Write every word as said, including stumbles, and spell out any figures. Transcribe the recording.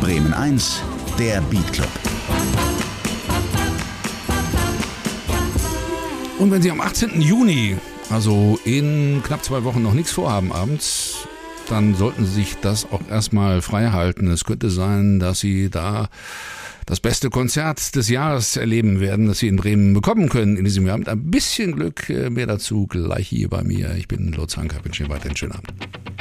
Bremen eins, der Beat Club. Und wenn Sie am achtzehnten Juni, also in knapp zwei Wochen, noch nichts vorhaben abends, dann sollten Sie sich das auch erstmal frei halten. Es könnte sein, dass Sie da das beste Konzert des Jahres erleben werden, das Sie in Bremen bekommen können in diesem Jahr. Mit ein bisschen Glück, mehr dazu gleich hier bei mir. Ich bin Lutz Hanker, wünsche Ihnen weiterhin einen schönen Abend.